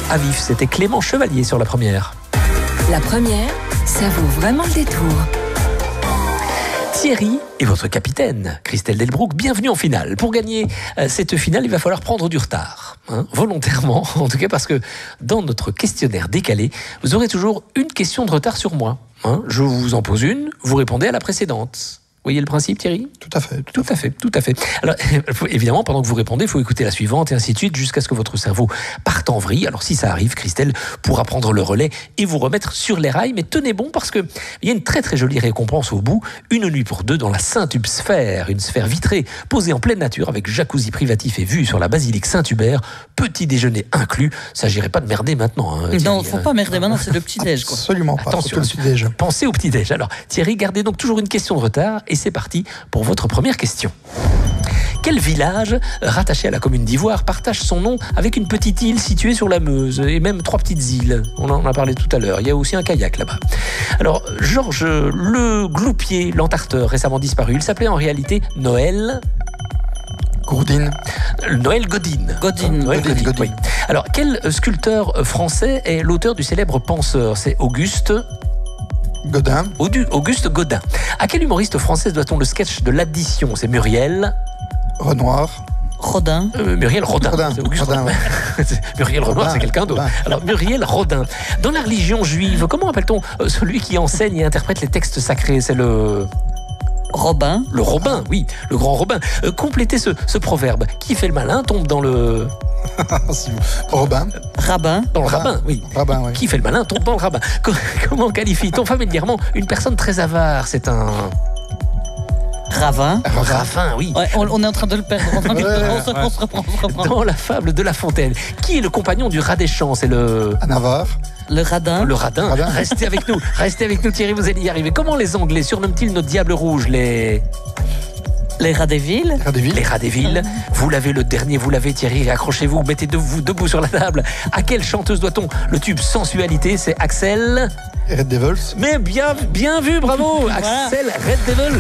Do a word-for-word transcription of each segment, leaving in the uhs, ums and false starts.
à vif. C'était Clément Chevalier sur la première. La première, ça vaut vraiment le détour. Thierry est votre capitaine, Christelle Delbrück, bienvenue en finale. Pour gagner euh, cette finale, il va falloir prendre du retard, hein, volontairement, en tout cas parce que dans notre questionnaire décalé, vous aurez toujours une question de retard sur moi. Hein. Je vous en pose une, vous répondez à la précédente. Vous voyez le principe, Thierry ? Tout à fait. Tout à fait, tout à fait. Alors, évidemment, pendant que vous répondez, il faut écouter la suivante et ainsi de suite jusqu'à ce que votre cerveau parte en vrille. Alors, si ça arrive, Christelle pourra prendre le relais et vous remettre sur les rails. Mais tenez bon parce que il y a une très très jolie récompense au bout. Une nuit pour deux dans la Saint-Hubert Sphère, une sphère vitrée posée en pleine nature avec jacuzzi privatif et vue sur la basilique Saint-Hubert. Petit déjeuner inclus. S'agirait pas de merder maintenant. Hein, non, faut pas merder maintenant, c'est le petit-déj. Quoi. Absolument pas. Attention, le petit-déj. Pensez au petit-déj. Alors, Thierry, gardez donc toujours une question de retard. Et c'est parti pour votre première question. Quel village, rattaché à la commune d'Ivoire, partage son nom avec une petite île située sur la Meuse, et même trois petites îles? On en a parlé tout à l'heure. Il y a aussi un kayak là-bas. Alors, Georges Le Gloupier, l'entarteur, récemment disparu, il s'appelait en réalité Noël... Gourdine. Noël Godine. Godine. Noël Godine, Godine. oui. Alors, quel sculpteur français est l'auteur du célèbre penseur? C'est Auguste... Godin. Auguste Godin. À quel humoriste française doit-on le sketch de l'addition? C'est Muriel... Renoir. Rodin. Euh, Muriel Rodin. Rodin. C'est Auguste Rodin, Rodin. ouais. Muriel Renoir, c'est quelqu'un d'autre. Rodin. Alors, Muriel Rodin. Dans la religion juive, comment appelle-t-on euh, celui qui enseigne et interprète les textes sacrés? C'est le... Robin. Le Robin, oui, le grand Robin. Euh, complétez ce, ce proverbe. Qui fait le malin tombe dans le... Robin. Rabbin. Dans le Rabbin. rabbin, oui. Rabbin, oui. Qui fait le malin tombe dans le rabbin. Co- Comment qualifie-t-on familièrement une personne très avare? C'est un... Ravin. Un ravin, oui. Ouais, on, on est en train de le perdre. On, Ouais, ouais, on se reprend, on se reprend, on se reprend. Dans la fable de La Fontaine. Qui est le compagnon du rat des champs? C'est le... À Navarre. Le radin. Le radin. Radin. Restez avec nous. Restez avec nous, Thierry, vous allez y arriver. Comment les Anglais surnomment-ils nos diables rouges? Les... Les rats des villes. Rats des villes. Les rats des villes. Vous l'avez, le dernier, vous l'avez, Thierry. Accrochez-vous, mettez-vous debout sur la table. À quelle chanteuse doit-on le tube Sensualité? C'est Axel. Red Devils. Mais bien, bien vu, bravo. Voilà. Axel Red Devil.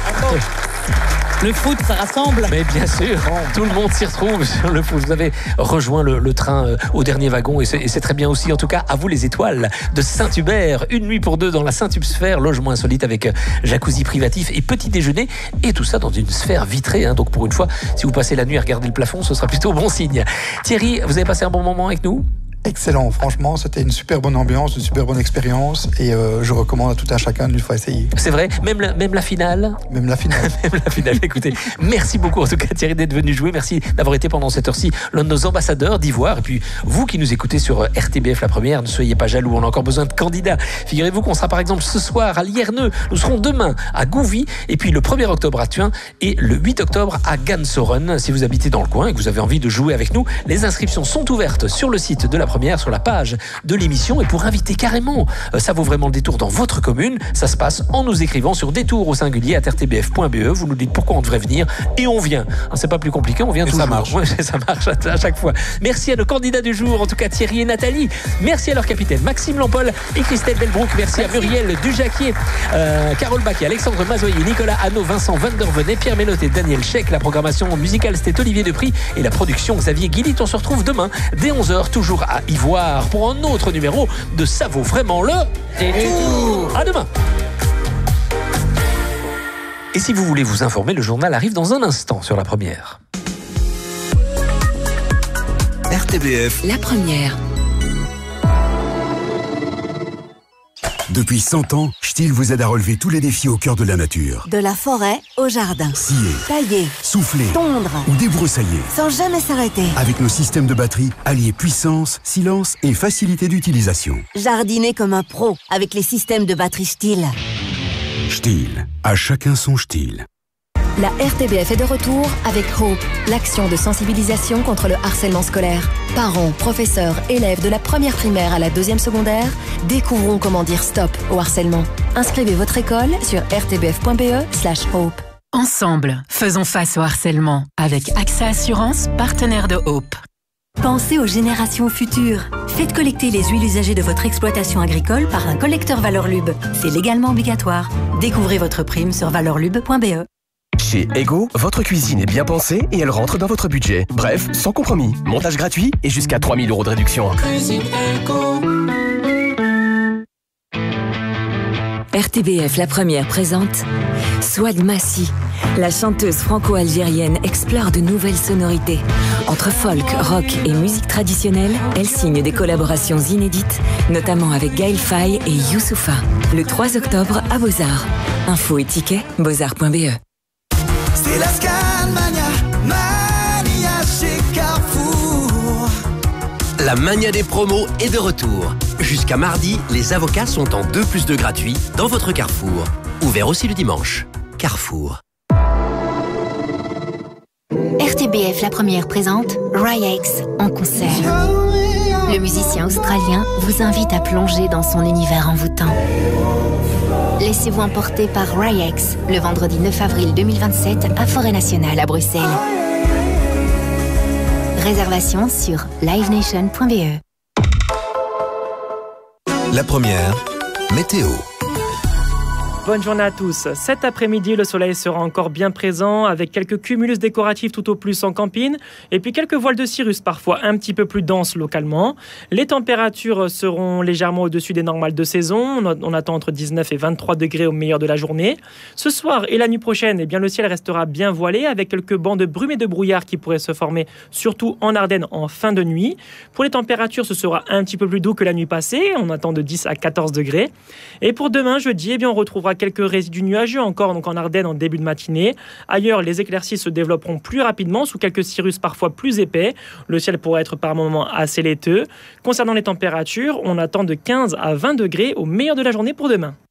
Le foot, ça rassemble. Mais bien sûr, tout le monde s'y retrouve sur le foot. Vous avez rejoint le, le train euh, au dernier wagon et c'est, et c'est très bien aussi. En tout cas, à vous les étoiles de Saint-Hubert. Une nuit pour deux dans la Saint-Hubert Sphère, logement insolite avec euh, jacuzzi privatif et petit déjeuner. Et tout ça dans une sphère vitrée. Hein. Donc pour une fois, si vous passez la nuit à regarder le plafond, ce sera plutôt bon signe. Thierry, vous avez passé un bon moment avec nous? Excellent, franchement, c'était une super bonne ambiance, une super bonne expérience et euh, je recommande à tout un chacun de une fois essayer. C'est vrai, même la, même la finale. Même la finale. Même la finale. Écoutez, merci beaucoup en tout cas Thierry d'être venu jouer. Merci d'avoir été pendant cette heure-ci l'un de nos ambassadeurs d'Ivoire. Et puis vous qui nous écoutez sur R T B F la première, ne soyez pas jaloux, on a encore besoin de candidats. Figurez-vous qu'on sera par exemple ce soir à Lierneux, nous serons demain à Gouvy et puis le premier octobre à Thuin et le huit octobre à Gansoren. Si vous habitez dans le coin et que vous avez envie de jouer avec nous, les inscriptions sont ouvertes sur le site de la première, sur la page de l'émission. Et pour inviter carrément, ça vaut vraiment le détour dans votre commune, ça se passe en nous écrivant sur détour au singulier à r t b f point b e. Vous nous dites pourquoi on devrait venir et on vient. C'est pas plus compliqué, on vient Et toujours. ça marche. Ouais, ça marche à chaque fois. Merci à nos candidats du jour, en tout cas Thierry et Nathalie. Merci à leur capitaine Maxime Lampol et Christelle Delbrück. Merci, Merci à Muriel Dujacquier, euh, Carole Baquet, Alexandre Mazoyer, Nicolas Hanot, Vincent Van der Venet, Pierre Mélotte et Daniel Chek. La programmation musicale, c'était Olivier Depry et la production Xavier Guillit. On se retrouve demain dès onze heures, toujours à Ivoire, pour un autre numéro de Ça vaut vraiment le détour. À demain. Et si vous voulez vous informer, le journal arrive dans un instant sur la première. R T B F. La première. Depuis cent ans, Stihl vous aide à relever tous les défis au cœur de la nature. De la forêt au jardin. Scier, Tailler, souffler, tondre, ou débroussailler. sans jamais s'arrêter. Avec nos systèmes de batterie, alliés puissance, silence et facilité d'utilisation. Jardiner comme un pro avec les systèmes de batterie Stihl. Stihl, à chacun son Stihl. La R T B F est de retour avec Hope, l'action de sensibilisation contre le harcèlement scolaire. Parents, professeurs, élèves de la première primaire à la deuxième secondaire, découvrons comment dire stop au harcèlement. Inscrivez votre école sur r t b f point b e slash hope. Ensemble, faisons face au harcèlement avec A X A Assurance, partenaire de Hope. Pensez aux générations futures. Faites collecter les huiles usagées de votre exploitation agricole par un collecteur Valeur Lube. C'est légalement obligatoire. Découvrez votre prime sur valeur lube point b e. Chez Ego, votre cuisine est bien pensée et elle rentre dans votre budget. Bref, sans compromis. Montage gratuit et jusqu'à trois mille euros de réduction. Cuisine Ego. R T B F La Première présente Souad Massi. La chanteuse franco-algérienne explore de nouvelles sonorités. Entre folk, rock et musique traditionnelle, elle signe des collaborations inédites, notamment avec Gaël Faye et Youssoupha. Le trois octobre à Beaux-Arts. Info et tickets, beaux-arts point b e. C'est la Scanmania, Mania chez Carrefour. La mania des promos est de retour. Jusqu'à mardi, les avocats sont en deux plus deux gratuits dans votre Carrefour. Ouvert aussi le dimanche. Carrefour. R T B F La Première présente Ryax en concert. Le musicien australien vous invite à plonger dans son univers envoûtant. Laissez-vous emporter par Ryax le vendredi neuf avril deux mille vingt-sept à Forêt Nationale à Bruxelles. Réservation sur live nation point b e. La Première, météo. Bonne journée à tous. Cet après-midi, le soleil sera encore bien présent avec quelques cumulus décoratifs tout au plus en campine et puis quelques voiles de cirrus parfois un petit peu plus denses localement. Les températures seront légèrement au-dessus des normales de saison. On attend entre dix-neuf et vingt-trois degrés au meilleur de la journée. Ce soir et la nuit prochaine, eh bien, le ciel restera bien voilé avec quelques bancs de brume et de brouillard qui pourraient se former surtout en Ardennes en fin de nuit. Pour les températures, ce sera un petit peu plus doux que la nuit passée. On attend de dix à quatorze degrés. Et pour demain, jeudi, eh bien, on retrouvera quelques résidus nuageux encore donc en Ardennes en début de matinée. Ailleurs, les éclaircies se développeront plus rapidement sous quelques cirrus parfois plus épais. Le ciel pourrait être par moments assez laiteux. Concernant les températures, on attend de quinze à vingt degrés au meilleur de la journée pour demain.